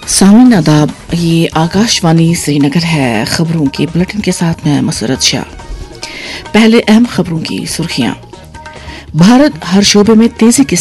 सामीन आदाब, ये आकाशवाणी श्रीनगर है। खबरों के बुलेटिन के साथ मैं मसरत शाह। पहले अहम खबरों की सुर्खियां। भारत हर शोबे में तेजी के